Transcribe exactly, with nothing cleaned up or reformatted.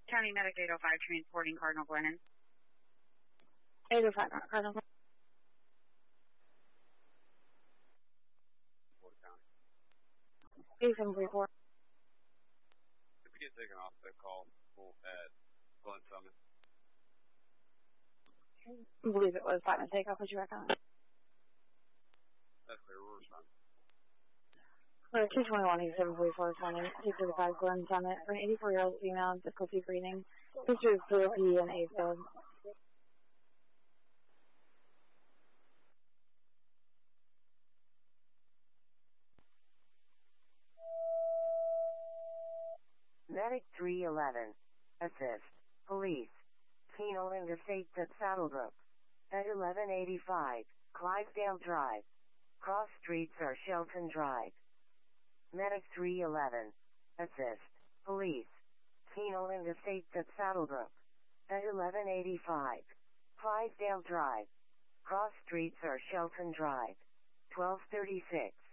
County Medic eight oh five transporting Cardinal Glennon. eight oh five Cardinal Glennon. eight seven three four. If we get taken off that call at Glen Summit. I believe it was Platinum Takeoff. What's your record? That's clear. We're responding. Uh, two twenty-one, eight seven four four, two thirty-five Glen Summit for an eighty-four-year-old female, difficulty breathing, history of C O P D and AFib. Medic three eleven. Assist. Police. Keno Interstate at Saddlebrook. At eleven eighty-five, Clydesdale Drive. Cross streets are Shelton Drive. Medic three eleven. Assist. Police. Keno Interstate at Saddlebrook. At eleven eighty-five, Clydesdale Drive. Cross streets are Shelton Drive. twelve thirty-six.